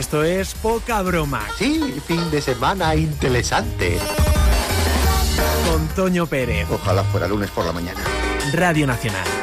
Esto es Poca Broma. Sí, fin de semana interesante. Con Toño Pérez. Ojalá fuera lunes por la mañana. Radio Nacional.